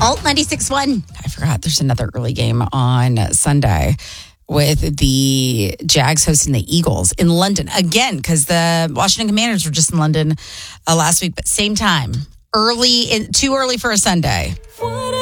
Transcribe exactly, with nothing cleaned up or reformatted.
Alt ninety-six point one. I forgot there's another early game on Sunday with the Jags hosting the Eagles in London. Again, because the Washington Commanders were just in London uh, last week, but same time. Early, in, too early for a Sunday.